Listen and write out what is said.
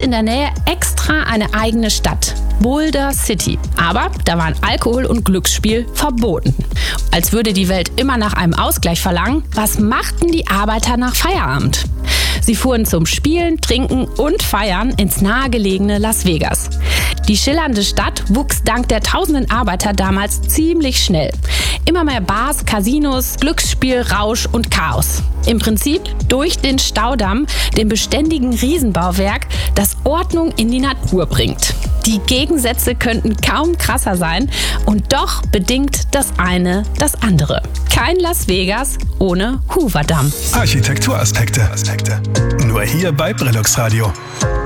in der Nähe extra eine eigene Stadt, Boulder City. Aber da waren Alkohol und Glücksspiel verboten. Als würde die Welt immer nach einem Ausgleich verlangen, was machten die Arbeiter nach Feierabend? Sie fuhren zum Spielen, Trinken und Feiern ins nahegelegene Las Vegas. Die schillernde Stadt wuchs dank der tausenden Arbeiter damals ziemlich schnell. Immer mehr Bars, Casinos, Glücksspiel, Rausch und Chaos. Im Prinzip durch den Staudamm, dem beständigen Riesenbauwerk, das Ordnung in die Natur bringt. Die Gegensätze könnten kaum krasser sein und doch bedingt das eine das andere. Kein Las Vegas ohne Hoover Dam. Architekturaspekte. Nur hier bei Brillux Radio.